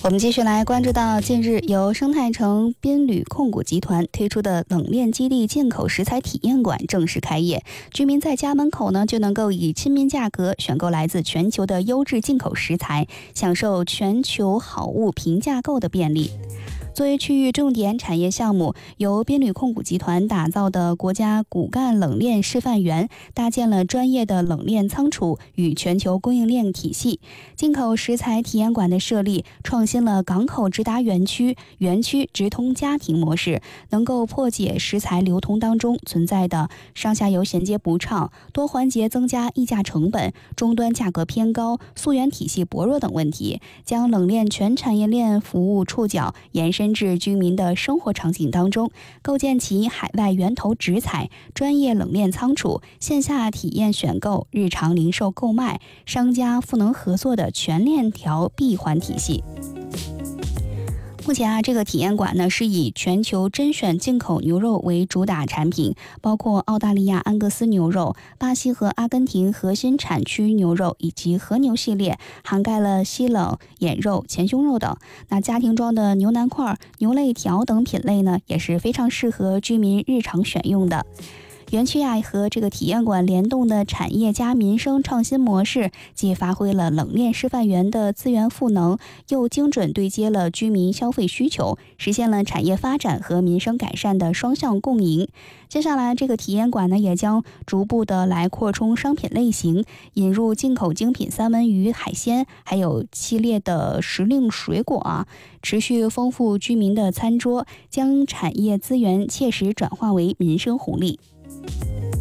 我们继续来关注到，近日由生态城宾旅控股集团推出的冷链基地进口食材体验馆正式开业，居民在家门口呢就能够以亲民价格选购来自全球的优质进口食材，享受全球好物平价购的便利。作为区域重点产业项目，由宾旅控股集团打造的国家骨干冷链示范园，搭建了专业的冷链仓储与全球供应链体系。进口食材体验馆的设立，创新了港口直达园区、园区直通家庭模式，能够破解食材流通当中存在的上下游衔接不畅、多环节增加溢价成本、终端价格偏高、溯源体系薄弱等问题，将冷链全产业链服务触角延伸至居民的生活场景当中，构建起海外源头直采、专业冷链仓储、线下体验选购、日常零售购买、商家赋能合作的全链条闭环体系。目前这个体验馆呢是以全球甄选进口牛肉为主打产品，包括澳大利亚安格斯牛肉、巴西和阿根廷核心产区牛肉以及和牛系列，涵盖了西冷、眼肉、前胸肉等。那家庭装的牛腩块、牛肋条等品类呢，也是非常适合居民日常选用的。园区和这个体验馆联动的产业加民生创新模式，既发挥了冷链示范园的资源赋能，又精准对接了居民消费需求，实现了产业发展和民生改善的双向共赢。接下来这个体验馆呢，也将逐步的来扩充商品类型，引入进口精品三文鱼、海鲜，还有系列的时令水果持续丰富居民的餐桌，将产业资源切实转化为民生红利。